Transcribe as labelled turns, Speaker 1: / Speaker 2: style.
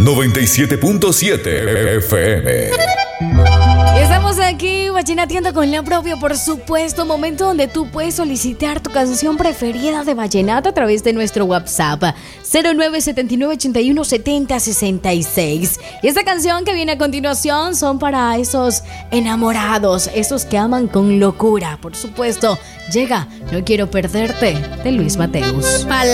Speaker 1: 97.7 FM.
Speaker 2: Estamos aquí vallenateando con la propia, por supuesto, momento donde tú puedes solicitar tu canción preferida de vallenato a través de nuestro WhatsApp 0979-8170-66. Y esta canción que viene a continuación son para esos enamorados, esos que aman con locura. Por supuesto, llega No quiero perderte, de Luis Mateus.